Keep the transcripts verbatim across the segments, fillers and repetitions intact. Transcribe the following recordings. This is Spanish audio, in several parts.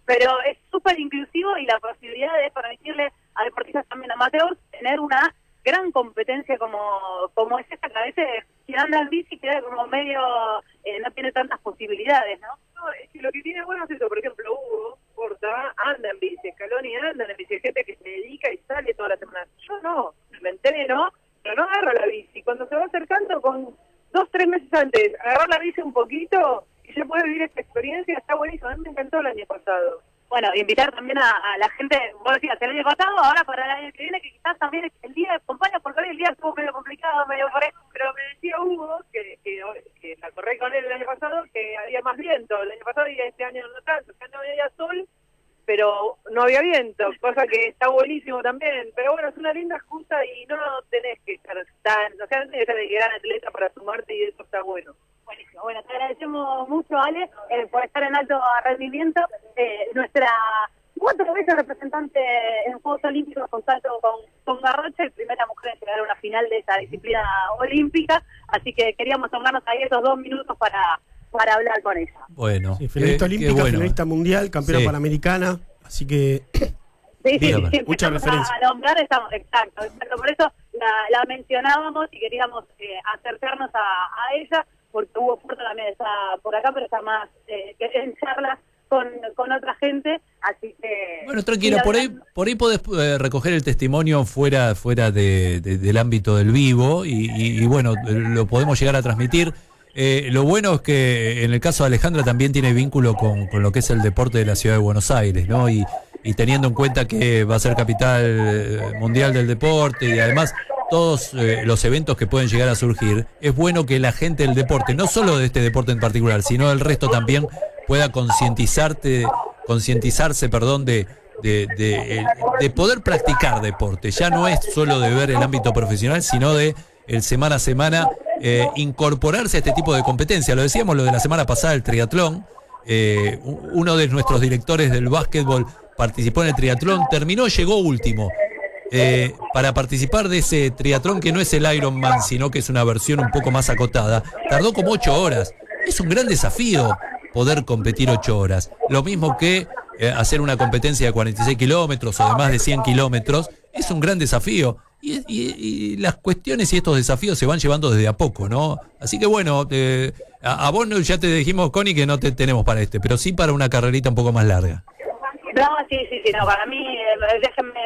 pero es súper inclusivo y la posibilidad de permitirle a deportistas también amateurs tener una gran competencia como como es esta, que a veces quien anda en bici queda como medio, eh, no tiene tantas posibilidades, ¿no? No, es que lo que tiene bueno es eso, por ejemplo, Hugo Porta anda en bici, Scaloni anda en bici, hay gente que se dedica y sale toda la semana. Yo no, me entreno, pero no agarro la bici. Cuando se va acercando con dos, tres meses antes, agarrar la bici un poquito y ya puede vivir esta experiencia, está buenísimo. A mí me encantó el año pasado. Bueno, invitar también a, a la gente, vos decías, el año pasado, ahora para el año que viene, que quizás también el día de acompaña, porque hoy el día estuvo medio complicado, medio por eso. Pero me decía Hugo, que, que, que la corrí con él el año pasado, que había más viento el año pasado y este año no tanto, este año había sol, pero no había viento, cosa que está buenísimo también. Pero bueno, es una linda excusa y no tenés que estar tan, o sea, no tenés que ser de gran atleta para sumarte y eso está bueno. Buenísimo. Bueno, te agradecemos mucho, Ale, eh, por estar en alto rendimiento. Eh, nuestra cuatro veces representante en Juegos Olímpicos con salto con, con garrocha y primera mujer en llegar a una final de esa disciplina olímpica. Así que queríamos tomarnos ahí esos dos minutos para, para hablar con ella. Bueno, sí, finalista olímpica, bueno. finalista mundial, campeona sí. panamericana. Así que... Sí, sí, sí, mucha referencia. A nombrar, estamos, exacto, exacto. Por eso la, la mencionábamos y queríamos eh, acercarnos a, a ella, porque Hugo Porta también está por acá, pero está más eh, en charlas con, con otra gente, así que... Bueno, tranquilo, por ahí por ahí podés eh, recoger el testimonio fuera fuera de, de, del ámbito del vivo y, y, y bueno, lo podemos llegar a transmitir. Eh, lo bueno es que en el caso de Alejandra también tiene vínculo con, con lo que es el deporte de la ciudad de Buenos Aires, ¿no? Y, y teniendo en cuenta que va a ser capital mundial del deporte y además todos eh, los eventos que pueden llegar a surgir, es bueno que la gente del deporte, no solo de este deporte en particular, sino del resto también, pueda concientizarte, concientizarse, perdón, de, de, de, de poder practicar deporte. Ya no es solo de ver el ámbito profesional, sino de el semana a semana eh, incorporarse a este tipo de competencia. Lo decíamos lo de la semana pasada, el triatlón. Eh, uno de nuestros directores del básquetbol participó en el triatlón, terminó, llegó último. Eh, para participar de ese triatlón que no es el Ironman, sino que es una versión un poco más acotada, tardó como ocho horas. Es un gran desafío poder competir ocho horas. Lo mismo que eh, hacer una competencia de cuarenta y seis kilómetros o de más de cien kilómetros, es un gran desafío. Y, y, y las cuestiones y estos desafíos se van llevando desde a poco, ¿no? Así que bueno, eh, a, a vos ya te dijimos, Connie, que no te tenemos para este, pero sí para una carrerita un poco más larga. No, sí, sí, sí, no, para mí, eh, déjenme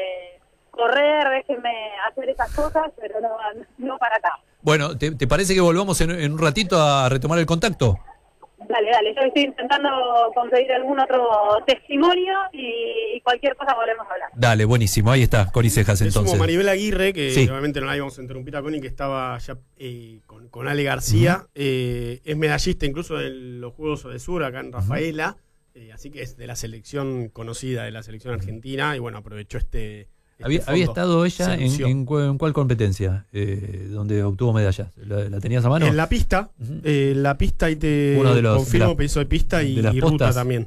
correr, déjenme hacer esas cosas, pero no, no para acá. Bueno, ¿te, te parece que volvamos en, en un ratito a retomar el contacto? Dale, dale, yo estoy intentando conseguir algún otro testimonio y, y cualquier cosa volvemos a hablar. Dale, buenísimo, ahí está, Connie Cejas entonces. Como Maribel Aguirre, que sí. Obviamente no la íbamos a interrumpir a Connie, que estaba ya eh, con, con Ale García, uh-huh. eh, es medallista incluso en los Juegos de Sur acá en Rafaela, uh-huh. eh, así que es de la selección conocida, de la selección argentina, y bueno, aprovechó este... Este había, había estado ella en, en, en cuál competencia eh, donde obtuvo medallas. ¿La, ¿La tenías a mano? En la pista, uh-huh. eh, la pista y te Uno de los, confirmo de la, que hizo de pista y, de y ruta también.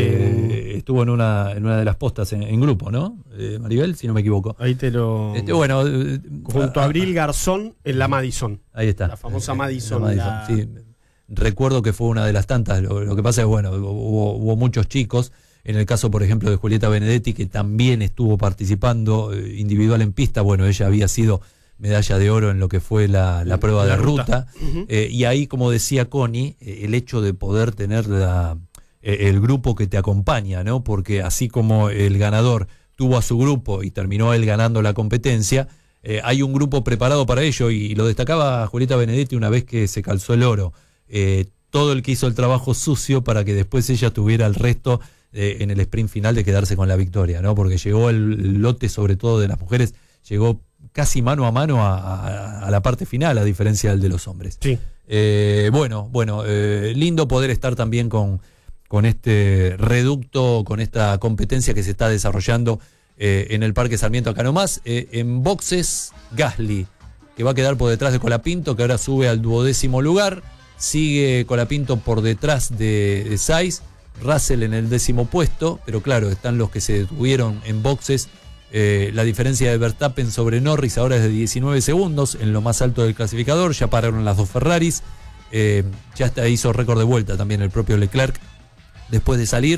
Eh, eh, estuvo en una en una de las postas en, en grupo, ¿no? Eh, Maribel, si no me equivoco. Ahí te lo... Este, bueno, eh, junto a Abril Garzón en la Madison. Ahí está. La famosa Madison. La Madison la... sí. Recuerdo que fue una de las tantas. Lo, lo que pasa es, bueno, hubo, hubo muchos chicos. En el caso, por ejemplo, de Julieta Benedetti, que también estuvo participando eh, individual en pista, bueno, ella había sido medalla de oro en lo que fue la, la prueba la de ruta, ruta. Uh-huh. eh, y ahí, como decía Connie, eh, el hecho de poder tener la, eh, el grupo que te acompaña, ¿no? Porque así como el ganador tuvo a su grupo y terminó él ganando la competencia, eh, hay un grupo preparado para ello, y lo destacaba Julieta Benedetti una vez que se calzó el oro. Eh, todo el que hizo el trabajo sucio para que después ella tuviera el resto Eh, en el sprint final de quedarse con la victoria, ¿no? Porque llegó el lote, sobre todo de las mujeres, llegó casi mano a mano a, a, a la parte final, a diferencia del de los hombres. Sí. Eh, bueno, bueno, eh, lindo poder estar también con, con este reducto, con esta competencia que se está desarrollando eh, en el Parque Sarmiento acá nomás. Eh, en boxes, Gasly, que va a quedar por detrás de Colapinto, que ahora sube al duodécimo lugar. Sigue Colapinto por detrás de, de Saiz. Russell en el décimo puesto, pero claro, están los que se detuvieron en boxes. Eh, la diferencia de Verstappen sobre Norris ahora es de diecinueve segundos, en lo más alto del clasificador. Ya pararon las dos Ferraris. Eh, ya está, hizo récord de vuelta también el propio Leclerc después de salir.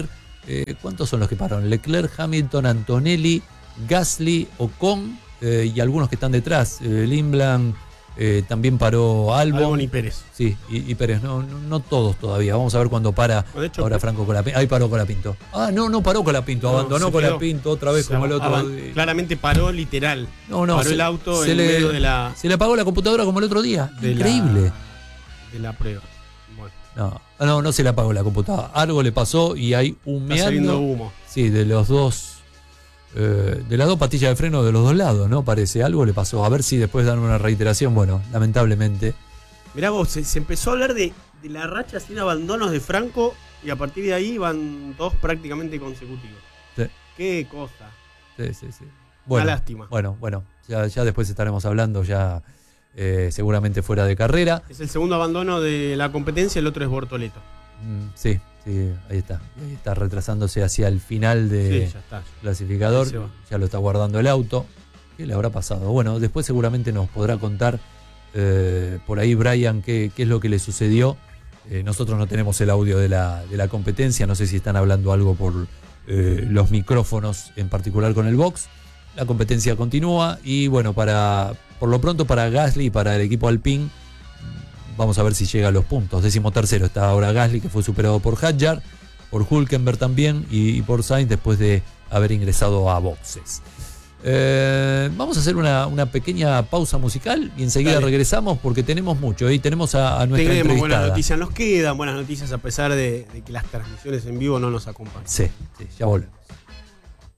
Eh, ¿Cuántos son los que pararon? Leclerc, Hamilton, Antonelli, Gasly, Ocon eh, y algunos que están detrás. Eh, Lindblom, eh, también paró Albon. Albon y Pérez. Sí, y, y Pérez. No, no, no todos todavía. Vamos a ver cuándo para de hecho, ahora Franco Colapinto. Ahí paró Colapinto. Ah, no, no paró Colapinto. No, abandonó se quedó. Colapinto otra vez O sea, como el otro. aban- claramente paró literal. No, no, paró se- el auto se en le- medio de la, Se le apagó la computadora como el otro día. de Increíble. la, de la prueba. Bueno, No, no, no se le apagó la computadora. Algo le pasó y hay está saliendo humeando. humo. Sí, de los dos. Eh, de las dos patillas de freno de los dos lados, ¿no? Parece. Algo le pasó. A ver si después dan una reiteración. Bueno, lamentablemente. Mirá vos, se, se empezó a hablar de, de la racha sin abandonos de Franco y a partir de ahí van dos prácticamente consecutivos. Sí, Qué cosa. sí, sí. sí. Una lástima. Bueno, bueno. Ya, ya después estaremos hablando, ya eh, seguramente fuera de carrera. Es el segundo abandono de la competencia, el otro es Bortoleto. Mm, sí, sí, ahí está. Ahí está retrasándose hacia el final de Sí, ya está. clasificador. Ahí se va. Ya lo está guardando el auto. ¿Qué le habrá pasado? Bueno, después seguramente nos podrá contar eh, por ahí Brian qué, qué es lo que le sucedió. Eh, nosotros no tenemos el audio de la, de la competencia. No sé si están hablando algo por eh, los micrófonos, en particular con el box. La competencia continúa y bueno, para por lo pronto para Gasly y para el equipo Alpine, vamos a ver si llega a los puntos. Décimo tercero está ahora Gasly, que fue superado por Hadjar, por Hülkenberg también y, y por Sainz después de haber ingresado a boxes. Eh, vamos a hacer una, una pequeña pausa musical y enseguida Dale. regresamos porque tenemos mucho y tenemos a, a nuestra Tenemos buenas entrevistada. noticias, nos quedan buenas noticias a pesar de, de que las transmisiones en vivo no nos acompañan. Sí, sí, ya volvemos.